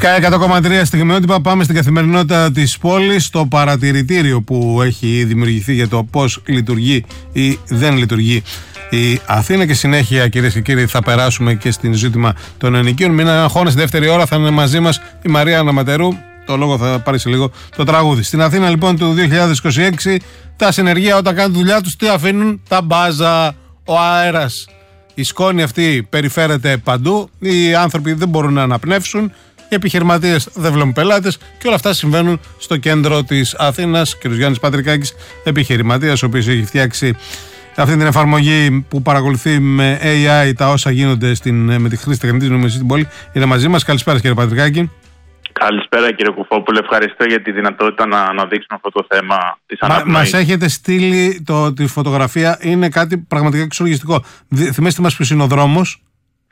Sky 100,3 στιγμιότυπα. Πάμε στην καθημερινότητα της πόλης, στο παρατηρητήριο που έχει δημιουργηθεί για το πώς λειτουργεί ή δεν λειτουργεί η Αθήνα. Και συνέχεια, κυρίες και κύριοι, θα περάσουμε και στην ζήτημα των ενοικίων. Μην αγχώνεστε, δεύτερη ώρα θα είναι μαζί μας η Μαρία Αναματερού. Το λόγο θα πάρει σε λίγο το τραγούδι. Στην Αθήνα λοιπόν του 2026, τα συνεργεία όταν κάνουν τη δουλειά τους, τι αφήνουν? Τα μπάζα, ο αέρας. Η σκόνη αυτή περιφέρεται παντού. Οι άνθρωποι δεν μπορούν να αναπνεύσουν. Οι επιχειρηματίες δεν βλέπουν πελάτες. Και όλα αυτά συμβαίνουν στο κέντρο της Αθήνας. Κ. Γιάννης Πατρικάκης, επιχειρηματίας, ο οποίος έχει φτιάξει αυτή την εφαρμογή που παρακολουθεί με AI τα όσα γίνονται με τη χρήση τεχνητής νοημοσύνης στην πόλη. Είναι μαζί μας. Καλησπέρα, κύριε Πατρικάκη. Καλησπέρα, κύριε Κουφόπουλε. Ευχαριστώ για τη δυνατότητα να αναδείξουμε αυτό το θέμα της αναπνοής. Μας έχετε στείλει τη φωτογραφία. Είναι κάτι πραγματικά εξοργιστικό. Θυμάστε μας ποιος είναι ο δρόμος?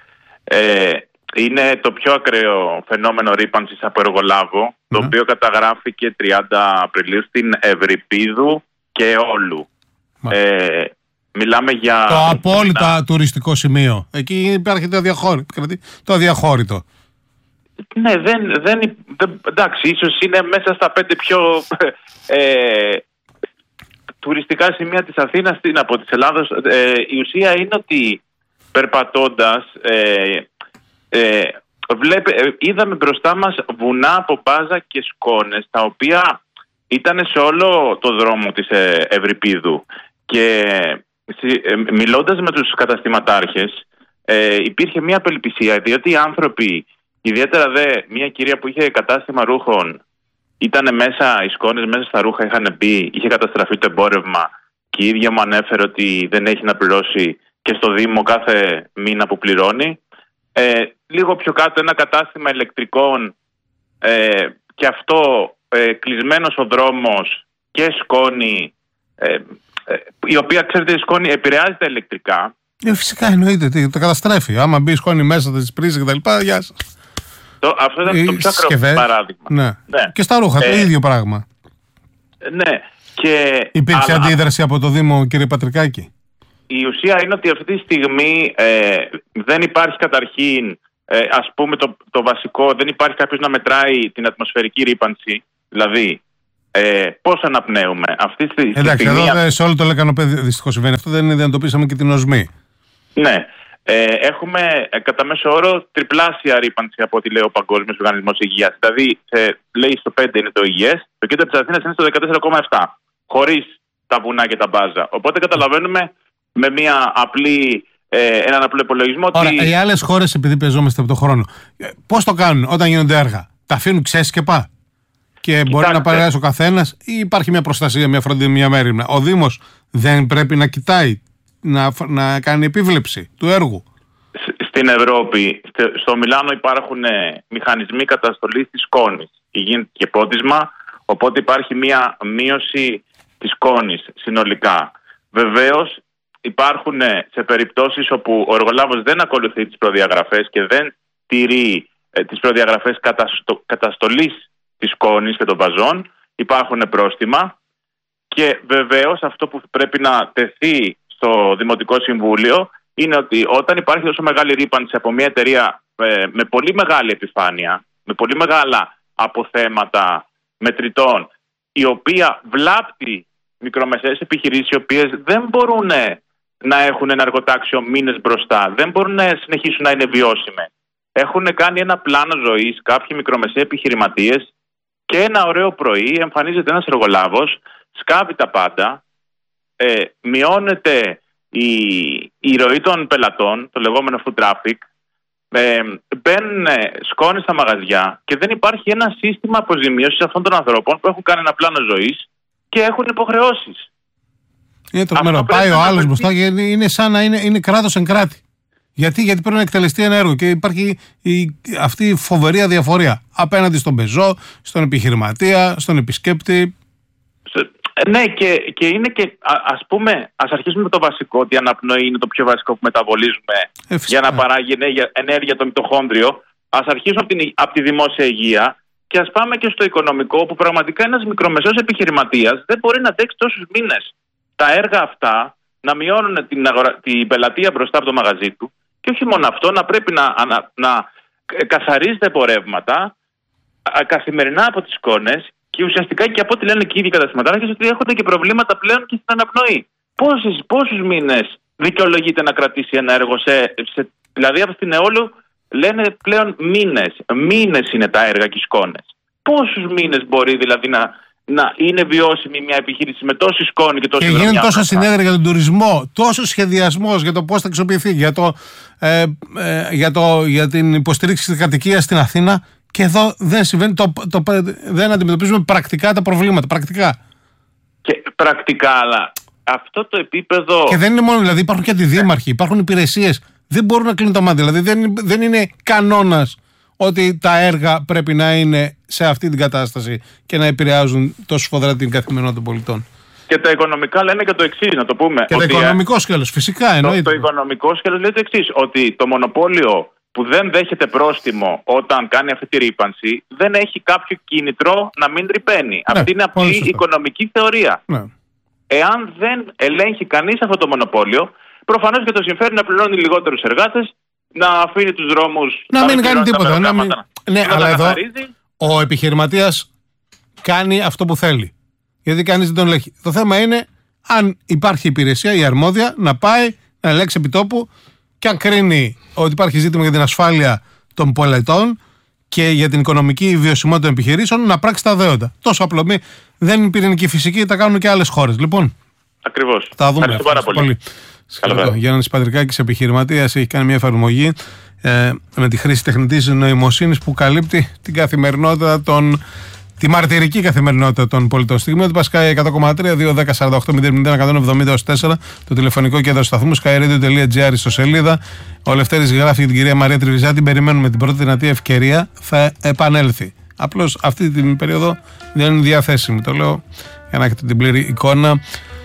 Είναι το πιο ακραίο φαινόμενο ρύπανσης από εργολάβο, το οποίο καταγράφηκε 30 Απριλίου στην Ευρυπίδου και Όλου. Μιλάμε για... Το απόλυτα τουριστικό σημείο. Εκεί υπάρχει το αδιαχώρητο. Ναι, εντάξει, ίσως είναι μέσα στα 5 πιο τουριστικά σημεία της Αθήνας, από της Ελλάδος. Η ουσία είναι ότι περπατώντας είδαμε μπροστά μας βουνά από μπάζα και σκόνες, τα οποία ήταν σε όλο το δρόμο της Ευρυπίδου. Και μιλώντας με τους καταστηματάρχες, υπήρχε μια απελπισία, διότι οι άνθρωποι, ιδιαίτερα μια κυρία που είχε κατάστημα ρούχων, ήταν μέσα, οι σκόνες μέσα στα ρούχα είχαν μπει, είχε καταστραφεί το εμπόρευμα και η ίδια μου ανέφερε ότι δεν έχει να πληρώσει και στο Δήμο κάθε μήνα που πληρώνει. Λίγο πιο κάτω ένα κατάστημα ηλεκτρικών, και αυτό κλεισμένος ο δρόμος και σκόνη, η οποία, ξέρετε, η σκόνη επηρεάζει τα ηλεκτρικά. Φυσικά, εννοείται, το καταστρέφει. Άμα μπει σκόνη μέσα τις πρίζες και τα λοιπά, γεια σας. Αυτό ήταν το πιο ακραίο παράδειγμα. Ναι. Και στα ρούχα, το ίδιο πράγμα. Ναι. Και υπήρξε αντίδραση από το Δήμο, κύριε Πατρικάκη? Η ουσία είναι ότι αυτή τη στιγμή δεν υπάρχει καταρχήν, ας πούμε το βασικό, δεν υπάρχει κάποιος να μετράει την ατμοσφαιρική ρύπανση, δηλαδή πώς αναπνέουμε. Εντάξει, εδώ σε όλο το λεκανοπέδιο δυστυχώς συμβαίνει αυτό, δεν αντιμετωπίσαμε και την οσμή. Ναι. Έχουμε κατά μέσο όρο τριπλάσια ρύπανση από ό,τι λέει ο Παγκόσμιος Οργανισμός Υγείας. Δηλαδή, λέει στο 5 είναι το υγιές, το κέντρο της Αθήνας είναι στο 14,7, χωρίς τα βουνά και τα μπάζα. Οπότε καταλαβαίνουμε με έναν απλό υπολογισμό. Ωραία, οι άλλες χώρες, επειδή παίζομαστε από το χρόνο, πώς το κάνουν όταν γίνονται έργα? Τα αφήνουν ξέσκεπα και μπορεί να παρέσει ο καθένας, ή υπάρχει μια προστασία, μια φροντίδα, μια μέρημνα? Ο Δήμος δεν πρέπει να κοιτάει, να κάνει επίβλεψη του έργου? Στην Ευρώπη, στο Μιλάνο υπάρχουν μηχανισμοί καταστολής της σκόνης. Γίνεται και πότισμα, οπότε υπάρχει μια μείωση της σκόνης συνολικά. Βεβαίως, υπάρχουν σε περιπτώσεις όπου ο εργολάβος δεν ακολουθεί τις προδιαγραφές και δεν τηρεί τις προδιαγραφές καταστολής της σκόνης και των βαζών, υπάρχουν πρόστιμα. Και βεβαίως αυτό που πρέπει να τεθεί στο Δημοτικό Συμβούλιο είναι ότι όταν υπάρχει τόσο μεγάλη ρύπανση από μια εταιρεία με πολύ μεγάλη επιφάνεια, με πολύ μεγάλα αποθέματα μετρητών, η οποία βλάπτει μικρομεσαίες επιχειρήσεις, οι οποίες δεν μπορούν να έχουν ένα εργοτάξιο μήνες μπροστά, δεν μπορούν να συνεχίσουν να είναι βιώσιμες. Έχουν κάνει ένα πλάνο ζωής κάποιοι μικρομεσαίοι επιχειρηματίες και ένα ωραίο πρωί εμφανίζεται ένας εργολάβος, σκάβει τα πάντα, μειώνεται η ροή των πελατών, το λεγόμενο food traffic, μπαίνουν σκόνες στα μαγαζιά και δεν υπάρχει ένα σύστημα αποζημίωσης αυτών των ανθρώπων που έχουν κάνει ένα πλάνο ζωής και έχουν υποχρεώσεις. Είναι τρομερό. Πάει ο άλλος μπροστά και είναι σαν να είναι κράτος εν κράτη. Γιατί πρέπει να εκτελεστεί ένα έργο και υπάρχει αυτή η φοβερή αδιαφορία απέναντι στον πεζό, στον επιχειρηματία, στον επισκέπτη. Ναι, και είναι και, ας αρχίσουμε με το βασικό, ότι η αναπνοή είναι το πιο βασικό που μεταβολίζουμε για να παράγει ενέργεια το μυτοχόνδριο. Ας αρχίσουμε από τη δημόσια υγεία και ας πάμε και στο οικονομικό, που πραγματικά ένας μικρομεσαίος επιχειρηματίας δεν μπορεί να αντέξει τόσους μήνες τα έργα αυτά να μειώνουν την πελατεία μπροστά από το μαγαζί του, και όχι μόνο αυτό, να πρέπει να καθαρίζει τα εμπορεύματα, καθημερινά από τις εικόνες και ουσιαστικά και από ό,τι λένε και οι ίδιοι καταστηματάρχες ότι έχουν και προβλήματα πλέον και στην αναπνοή. Πόσους μήνες δικαιολογείται να κρατήσει ένα έργο δηλαδή από την Εόλου λένε πλέον μήνες είναι τα έργα και οι σκόνες. Πόσους μήνες μπορεί δηλαδή να είναι βιώσιμη μια επιχείρηση με τόση σκόνη και τόση και γίνουν τόσα συνέδρια για τον τουρισμό, τόσο σχεδιασμός για το πώς θα αξιοποιηθεί, για την υποστήριξη της κατοικίας στην Αθήνα, και εδώ δεν συμβαίνει, δεν αντιμετωπίζουμε πρακτικά τα προβλήματα. Πρακτικά, αλλά αυτό το επίπεδο. Και δεν είναι μόνο, δηλαδή υπάρχουν και αντιδήμαρχοι, υπάρχουν υπηρεσίες. Δεν μπορούν να κλείνουν τα μάτια. Δηλαδή δεν είναι κανόνας ότι τα έργα πρέπει να είναι σε αυτή την κατάσταση και να επηρεάζουν τόσο σφοδρά την καθημερινότητα των πολιτών. Και τα οικονομικά λένε και το εξής, να το πούμε. Και το οικονομικό σκέλος, φυσικά εννοείται. Το οικονομικό σκέλος λέει το εξής, ότι το μονοπόλιο που δεν δέχεται πρόστιμο όταν κάνει αυτή τη ρύπανση δεν έχει κάποιο κίνητρο να μην ρυπαίνει. Ναι, αυτή είναι απλή οικονομική θεωρία. Ναι. Εάν δεν ελέγχει κανείς αυτό το μονοπόλιο, προφανώς και το συμφέρει να πληρώνει λιγότερους εργάτες, να αφήνει τους δρόμους. Να μην κάνει τίποτα. Ναι, αλλά εδώ ο επιχειρηματίας κάνει αυτό που θέλει. Γιατί κανείς δεν τον ελέγχει. Το θέμα είναι αν υπάρχει υπηρεσία, η αρμόδια, να πάει να ελέγξει επιτόπου και αν κρίνει ότι υπάρχει ζήτημα για την ασφάλεια των πολιτών και για την οικονομική βιωσιμότητα των επιχειρήσεων, να πράξει τα δέοντα. Τόσο απλό. Δεν είναι πυρηνική φυσική, τα κάνουν και άλλες χώρες. Λοιπόν. Ακριβώς. Θα δούμε. Ευχαριστώ πάρα πολύ. Γιάννης Πατρικάκης, επιχειρηματίας, έχει κάνει μια εφαρμογή με τη χρήση τεχνητής νοημοσύνης που καλύπτει την καθημερινότητα τη μαρτυρική καθημερινότητα των πολιτών. Στιγμή ότι Sky 100,3, 2-10-48-0-0-170-4, το τηλεφωνικό κέντρο σταθμού, skyradio.gr στο σελίδα. Ο Λευτέρης γράφει για την κυρία Μαρία Τριβιζά, την περιμένουμε την πρώτη δυνατή ευκαιρία, θα επανέλθει. Απλώς αυτή την περίοδο δεν είναι διαθέσιμη. Το λέω για να έχετε την πλήρη εικόνα.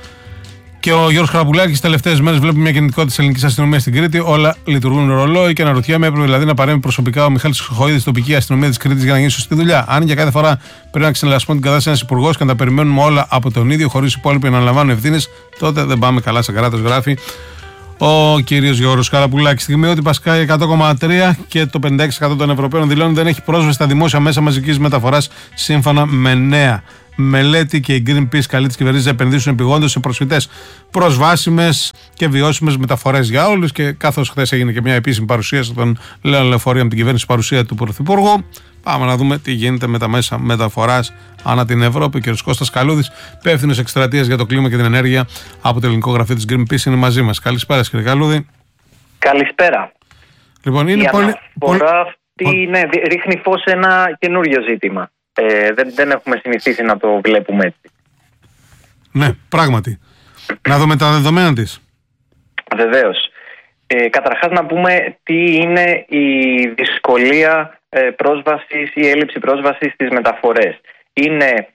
Και ο Γιώργος Χαραπουλάκης, τις τελευταίες μέρες βλέπει μια κινητικότητα της ελληνικής αστυνομίας στην Κρήτη. Όλα λειτουργούν ρολόι και αναρωτιέμαι, έπρεπε δηλαδή να παρέμβει προσωπικά ο Μιχάλης Χρυσοχοΐδης, τοπική αστυνομία της Κρήτης, για να γίνει σωστή δουλειά. Αν για κάθε φορά πρέπει να ξενελασπώνει την κατάσταση ένας υπουργός και να τα περιμένουμε όλα από τον ίδιο, χωρίς οι υπόλοιποι να αναλαμβάνουν ευθύνες, τότε δεν πάμε καλά σε κράτος, γράφει ο κύριος Γιώργος Χαραπουλάκης. Στιγμή ότι Sky 100,3 και το 56% των Ευρωπαίων δηλώνουν δεν έχει πρόσβαση στα δημόσια μέσα μαζικής μεταφοράς, σύμφωνα με νέα μελέτη. Και η Greenpeace καλεί τις κυβερνήσεις να επενδύσουν επιγόντως σε προσιτές, προσβάσιμες και βιώσιμες μεταφορές για όλους. Και καθώς χθες έγινε και μια επίσημη παρουσίαση των λεωφορείων από την κυβέρνηση, παρουσία του Πρωθυπουργού, πάμε να δούμε τι γίνεται με τα μέσα μεταφοράς ανά την Ευρώπη. Ο κ. Κώστας Καλούδης, υπεύθυνος εκστρατείας για το κλίμα και την ενέργεια από το ελληνικό γραφείο της Greenpeace, είναι μαζί μας. Καλησπέρα, κύριε Καλούδη. Καλησπέρα. Λοιπόν, είναι η αναφορά αυτή ρίχνει φως σε ένα καινούριο ζήτημα. Δεν έχουμε συνηθίσει να το βλέπουμε έτσι. Ναι, πράγματι. Να δούμε τα δεδομένα της. Βεβαίως. Καταρχάς να πούμε τι είναι η δυσκολία πρόσβασης ή έλλειψη πρόσβασης στις μεταφορές. Είναι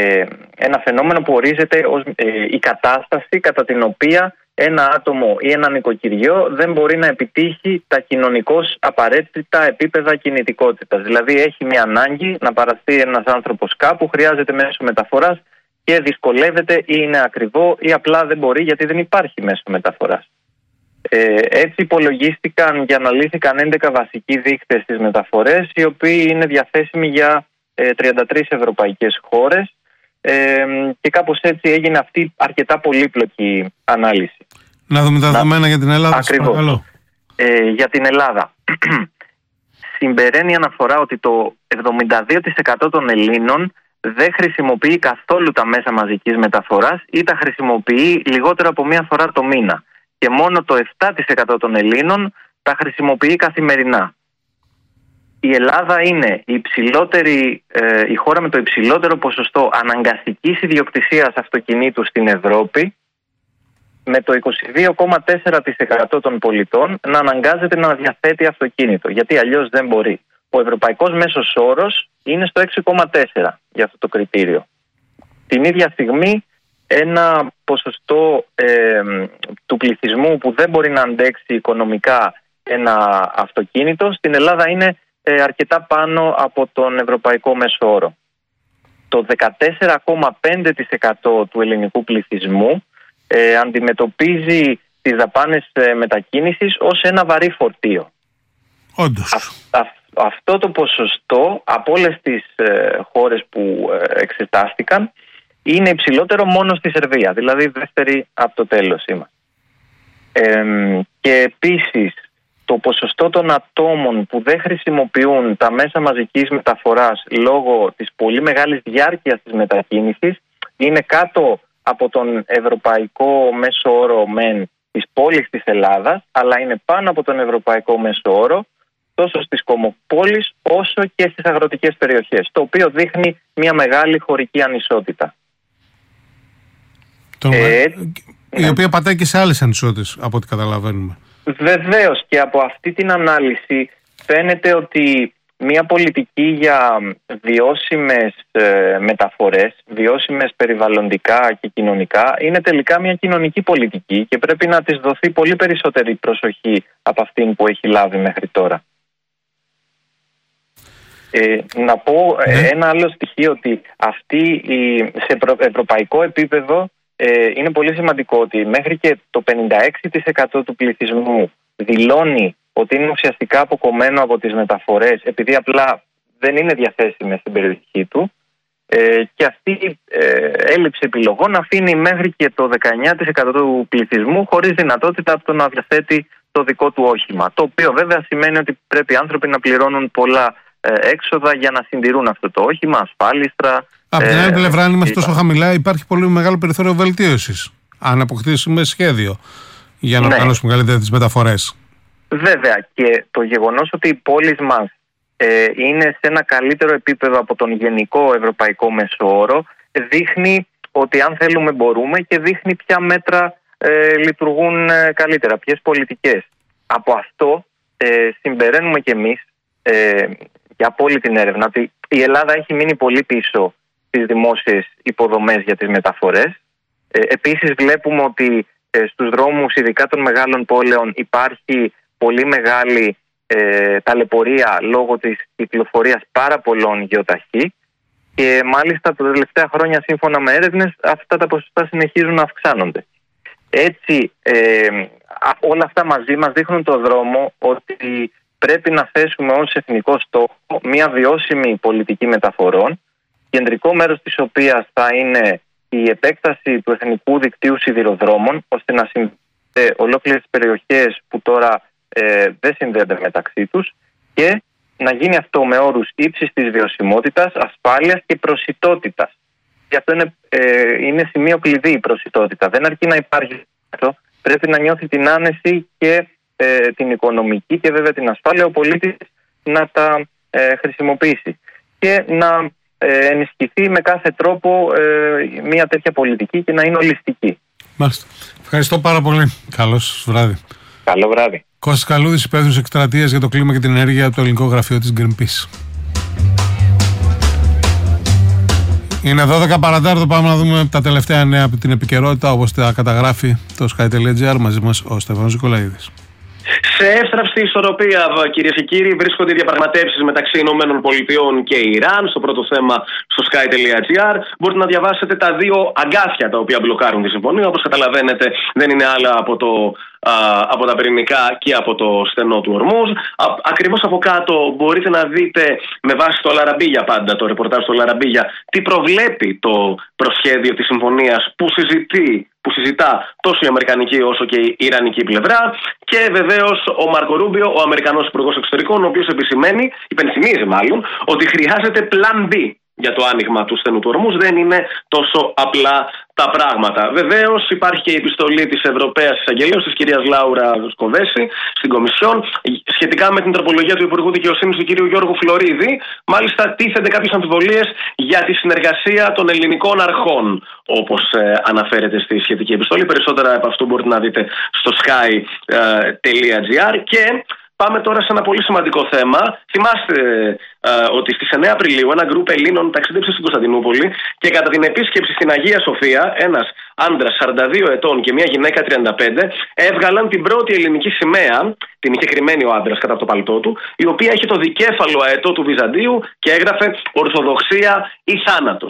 ένα φαινόμενο που ορίζεται ως η κατάσταση κατά την οποία ένα άτομο ή ένα νοικοκυριό δεν μπορεί να επιτύχει τα κοινωνικώς απαραίτητα επίπεδα κινητικότητας. Δηλαδή έχει μια ανάγκη να παραστεί ένας άνθρωπος κάπου, χρειάζεται μέσο μεταφοράς και δυσκολεύεται ή είναι ακριβό ή απλά δεν μπορεί γιατί δεν υπάρχει μέσο μεταφοράς. Έτσι υπολογίστηκαν και αναλύθηκαν 11 βασικοί δείκτες στις μεταφορές, οι οποίοι είναι διαθέσιμοι για 33 ευρωπαϊκές χώρες, και κάπως έτσι έγινε αυτή αρκετά πολύπλοκη ανάλυση. Να δούμε τα δεδομένα για την Ελλάδα. Ακριβώς. Για την Ελλάδα συμπεραίνει η αναφορά ότι το 72% των Ελλήνων δεν χρησιμοποιεί καθόλου τα μέσα μαζικής μεταφοράς ή τα χρησιμοποιεί λιγότερο από μία φορά το μήνα. Και μόνο το 7% των Ελλήνων τα χρησιμοποιεί καθημερινά. Η Ελλάδα είναι η χώρα με το υψηλότερο ποσοστό αναγκαστικής ιδιοκτησίας αυτοκινήτου στην Ευρώπη, με το 22,4% των πολιτών να αναγκάζεται να διαθέτει αυτοκίνητο, γιατί αλλιώς δεν μπορεί. Ο ευρωπαϊκός μέσος όρος είναι στο 6,4% για αυτό το κριτήριο. Την ίδια στιγμή ένα ποσοστό του πληθυσμού που δεν μπορεί να αντέξει οικονομικά ένα αυτοκίνητο στην Ελλάδα είναι αρκετά πάνω από τον ευρωπαϊκό μέσο όρο. Το 14,5% του ελληνικού πληθυσμού αντιμετωπίζει τις δαπάνες μετακίνησης ως ένα βαρύ φορτίο. Όντως. Αυτό το ποσοστό από όλες τις χώρες που εξετάστηκαν είναι υψηλότερο μόνο στη Σερβία, δηλαδή δεύτερη από το τέλος είμαστε. Και επίσης το ποσοστό των ατόμων που δεν χρησιμοποιούν τα μέσα μαζικής μεταφοράς λόγω της πολύ μεγάλης διάρκειας της μετακίνησης είναι κάτω από τον ευρωπαϊκό μέσο όρο της πόλης της Ελλάδας, αλλά είναι πάνω από τον ευρωπαϊκό μέσο όρο τόσο στις κομμοπόλεις όσο και στις αγροτικές περιοχές, το οποίο δείχνει μια μεγάλη χωρική ανισότητα. Η οποία πατάει και σε άλλες ανισότητες, από ό,τι καταλαβαίνουμε. Βεβαίως, και από αυτή την ανάλυση φαίνεται ότι μια πολιτική για βιώσιμες μεταφορές, βιώσιμες περιβαλλοντικά και κοινωνικά, είναι τελικά μια κοινωνική πολιτική και πρέπει να της δοθεί πολύ περισσότερη προσοχή από αυτήν που έχει λάβει μέχρι τώρα. Να πω ένα άλλο στοιχείο, ότι σε ευρωπαϊκό επίπεδο είναι πολύ σημαντικό ότι μέχρι και το 56% του πληθυσμού δηλώνει ότι είναι ουσιαστικά αποκομμένο από τις μεταφορές επειδή απλά δεν είναι διαθέσιμες στην περιοχή του, και αυτή η έλλειψη επιλογών αφήνει μέχρι και το 19% του πληθυσμού χωρίς δυνατότητα από το να διαθέτει το δικό του όχημα, το οποίο βέβαια σημαίνει ότι πρέπει οι άνθρωποι να πληρώνουν πολλά έξοδα για να συντηρούν αυτό το όχημα, ασφάλιστρα. Από την άλλη πλευρά, αν είμαστε τόσο χαμηλά, υπάρχει πολύ μεγάλο περιθώριο βελτίωσης. Αν αποκτήσουμε σχέδιο για να οργανώσουμε καλύτερα τις μεταφορές. Βέβαια, και το γεγονός ότι οι πόλεις μας είναι σε ένα καλύτερο επίπεδο από τον γενικό ευρωπαϊκό μέσο όρο δείχνει ότι αν θέλουμε μπορούμε, και δείχνει ποια μέτρα λειτουργούν καλύτερα, ποιες πολιτικές. Από αυτό συμπεραίνουμε κι εμείς και από όλη την έρευνα ότι η Ελλάδα έχει μείνει πολύ πίσω στις δημόσιες υποδομές για τις μεταφορές. Επίσης βλέπουμε ότι στους δρόμους, ειδικά των μεγάλων πόλεων, υπάρχει πολύ μεγάλη ταλαιπωρία λόγω της κυκλοφορίας πάρα πολλών γεωταχή, και μάλιστα τα τελευταία χρόνια, σύμφωνα με έρευνες, αυτά τα ποσοστά συνεχίζουν να αυξάνονται. Έτσι, όλα αυτά μαζί μας δείχνουν το δρόμο ότι πρέπει να θέσουμε ως εθνικό στόχο μια βιώσιμη πολιτική μεταφορών, κεντρικό μέρος της οποίας θα είναι η επέκταση του εθνικού δικτύου σιδηροδρόμων, ώστε να συνδέονται ολόκληρες περιοχές που τώρα δεν συνδέονται μεταξύ τους, και να γίνει αυτό με όρους ύψης της βιωσιμότητας, ασφάλειας και προσιτότητας. Και αυτό είναι σημείο κλειδί, η προσιτότητα. Δεν αρκεί να υπάρχει αυτό, πρέπει να νιώθει την άνεση και την οικονομική και βέβαια την ασφάλεια ο πολίτης να τα χρησιμοποιήσει και να ενισχυθεί με κάθε τρόπο μια τέτοια πολιτική και να είναι ολιστική. Μάλιστα. Ευχαριστώ πάρα πολύ. Καλώς βράδυ. Καλό βράδυ. Κώστας Καλούδης, υπεύθυνος εκστρατείας για το κλίμα και την ενέργεια από το ελληνικό γραφείο της Greenpeace. Είναι 12 παρατάρτο, πάμε να δούμε τα τελευταία νέα από την επικαιρότητα, όπως τα καταγράφει το sky.gr. Μαζί μας ο Στέφανος Νικολαίδης. Σε εύθραυστη ισορροπία, κυρίες και κύριοι, βρίσκονται οι διαπραγματεύσεις μεταξύ ΗΠΑ και Ιράν. Στο πρώτο θέμα, στο sky.gr, μπορείτε να διαβάσετε τα δύο αγκάθια τα οποία μπλοκάρουν τη συμφωνία. Όπως καταλαβαίνετε, δεν είναι άλλα από τα πυρηνικά και από το στενό του Ορμούζ. Ακριβώς από κάτω μπορείτε να δείτε, με βάση το Αλαραμπίγια πάντα, το ρεπορτάζ του Αλαραμπίγια, τι προβλέπει το προσχέδιο της συμφωνίας που συζητά τόσο η αμερικανική όσο και η ιρανική πλευρά. Και βεβαίως ο Μάρκο Ρούμπιο, ο Αμερικανός Υπουργός Εξωτερικών, ο οποίος υπενθυμίζει μάλλον, ότι χρειάζεται plan B για το άνοιγμα του στενού του Ορμούζ. Δεν είναι τόσο απλά τα πράγματα. Βεβαίως υπάρχει και η επιστολή της Ευρωπαίας Εισαγγελέως, της κυρίας Λάουρα Σκοβέση, στην Κομισιόν, σχετικά με την τροπολογία του Υπουργού Δικαιοσύνης του κυρίου Γιώργου Φλωρίδη. Μάλιστα, τίθενται κάποιες αμφιβολίες για τη συνεργασία των ελληνικών αρχών, όπως αναφέρεται στη σχετική επιστολή. Περισσότερα από αυτό μπορείτε να δείτε στο sky.gr. Και πάμε τώρα σε ένα πολύ σημαντικό θέμα. Θυμάστε ότι στις 9 Απριλίου ένα γκρουπ Ελλήνων ταξίδεψε στην Κωνσταντινούπολη και κατά την επίσκεψη στην Αγία Σοφία, ένας άντρας 42 ετών και μια γυναίκα 35 έβγαλαν την πρώτη ελληνική σημαία, την είχε κρυμμένη ο άντρας κατά το παλτό του, η οποία είχε το δικέφαλο αετό του Βυζαντίου και έγραφε «Ορθοδοξία ή θάνατος».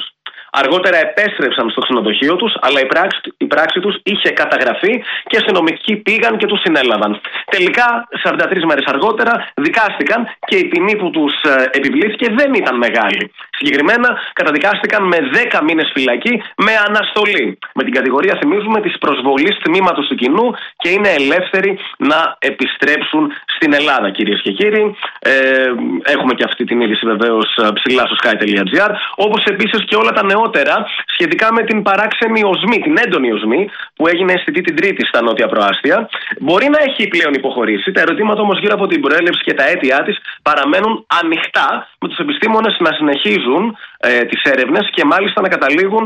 Αργότερα επέστρεψαν στο ξενοδοχείο τους, αλλά η πράξη τους είχε καταγραφεί και αστυνομικοί πήγαν και τους συνέλαβαν. Τελικά, 43 μέρες αργότερα, δικάστηκαν και η ποινή που τους επιβλήθηκε δεν ήταν μεγάλη. Συγκεκριμένα, καταδικάστηκαν με 10 μήνες φυλακή με αναστολή. Με την κατηγορία, θυμίζουμε, της προσβολής τμήματος του κοινού και είναι ελεύθεροι να επιστρέψουν στην Ελλάδα, κυρίες και κύριοι. Έχουμε και αυτή την είδηση βεβαίως ψηλά στο sky.gr, όπως επίσης και όλα τα νεότερα σχετικά με την παράξενη οσμή, την έντονη οσμή που έγινε αισθητή την Τρίτη στα νότια προάστια. Μπορεί να έχει πλέον υποχωρήσει. Τα ερωτήματα όμως γύρω από την προέλευση και τα αίτια της παραμένουν ανοιχτά, με τους επιστήμονες να συνεχίζουν τις έρευνες και μάλιστα να καταλήγουν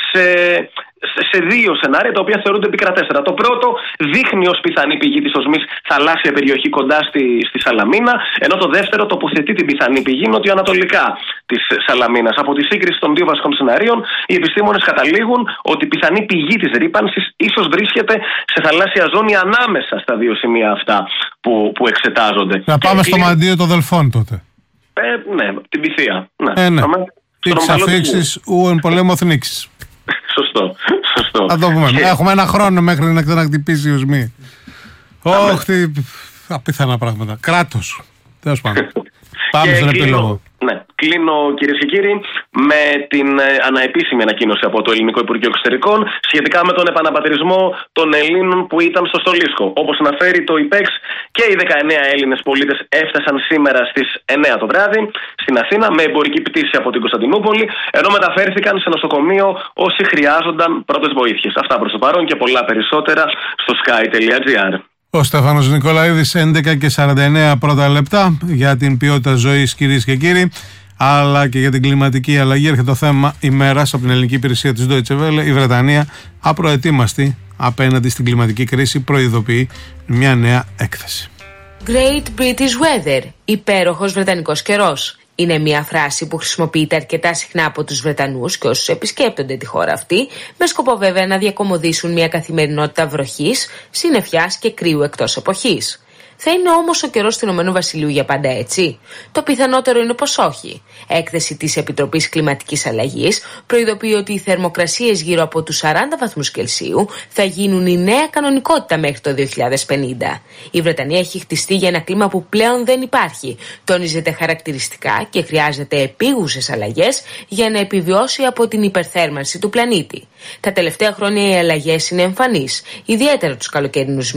σε δύο σενάρια τα οποία θεωρούνται επικρατέστερα. Το πρώτο δείχνει ως πιθανή πηγή της οσμής θαλάσσια περιοχή κοντά στη Σαλαμίνα, ενώ το δεύτερο τοποθετεί την πιθανή πηγή νοτιοανατολικά της Σαλαμίνας. Από τη σύγκριση των δύο βασικών σενάριων, οι επιστήμονες καταλήγουν ότι η πιθανή πηγή της ρύπανσης ίσως βρίσκεται σε θαλάσσια ζώνη ανάμεσα στα δύο σημεία αυτά που εξετάζονται. Να πάμε στο μαντίο των Δελφών τότε. Ναι, την Πυθία. Ναι. Τις αφήξεις ου εν πολέμο θνίξεις. Σωστό. Θα το πούμε. Έχουμε ένα χρόνο μέχρι να ξαναχτυπήσει η οσμή. Όχι, απίθανα πράγματα. Κράτος. Τέλος πάντων. Πάμε στον επίλογο. Ναι. Κλείνω, κυρίες και κύριοι, με την αναεπίσημη ανακοίνωση από το Ελληνικό Υπουργείο Εξωτερικών σχετικά με τον επαναπατρισμό των Ελλήνων που ήταν στο Στολίσκο. Όπως αναφέρει το ΙΠΕΞ, και οι 19 Έλληνες πολίτες έφτασαν σήμερα στις 9 το βράδυ στην Αθήνα με εμπορική πτήση από την Κωνσταντινούπολη, ενώ μεταφέρθηκαν σε νοσοκομείο όσοι χρειάζονταν πρώτες βοήθειες. Αυτά προς το παρόν και πολλά περισσότερα στο sky.gr. Ο Στέφανος Νικολαίδης, 11:49 πρώτα λεπτά για την ποιότητα ζωής, κυρίες και κύριοι, αλλά και για την κλιματική αλλαγή. Έρχεται το θέμα ημέρας από την ελληνική υπηρεσία της Deutsche Welle. Η Βρετανία, απροετοίμαστη απέναντι στην κλιματική κρίση, προειδοποιεί μια νέα έκθεση. Great British Weather, υπέροχος βρετανικός καιρός. Είναι μια φράση που χρησιμοποιείται αρκετά συχνά από τους Βρετανούς και όσους επισκέπτονται τη χώρα αυτή, με σκοπό βέβαια να διακομωδήσουν μια καθημερινότητα βροχής, συννεφιάς και κρύου εκτός εποχής. Θα είναι όμως ο καιρός του Ηνωμένου Βασιλείου για πάντα έτσι? Το πιθανότερο είναι πως όχι. Έκθεση της Επιτροπής Κλιματικής Αλλαγής προειδοποιεί ότι οι θερμοκρασίες γύρω από τους 40 βαθμούς Κελσίου θα γίνουν η νέα κανονικότητα μέχρι το 2050. Η Βρετανία έχει χτιστεί για ένα κλίμα που πλέον δεν υπάρχει. Τονίζεται χαρακτηριστικά και χρειάζεται επίγουσες αλλαγές για να επιβιώσει από την υπερθέρμανση του πλανήτη. Τα τελευταία χρόνια οι αλλαγές είναι εμφανείς, ιδιαίτερα τους καλοκαιρινούς